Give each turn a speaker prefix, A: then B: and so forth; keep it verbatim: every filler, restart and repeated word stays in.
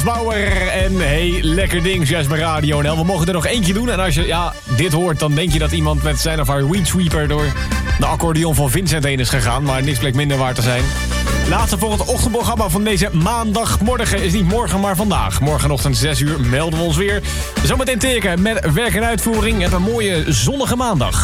A: Bauer en hey, lekker ding, juist bij Radio N L. We mogen er nog eentje doen en als je ja, dit hoort, dan denk je dat iemand met zijn of haar weedsweeper door de accordeon van Vincent heen is gegaan, maar niks bleek minder waar te zijn. Laatste voor het ochtendprogramma van deze maandagmorgen is niet morgen, maar vandaag. Morgenochtend zes uur melden we ons weer. Zometeen teken met werk en uitvoering. Het een mooie zonnige maandag.